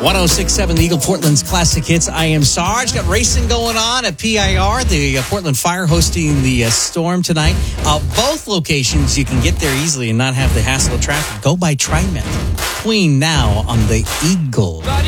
1067 Eagle Portland's Classic Hits. I am Sarge. Got racing going on at PIR. The Portland Fire hosting the storm tonight. Both locations, you can get there easily and not have the hassle of traffic. Go by TriMet. Queen now on the Eagle.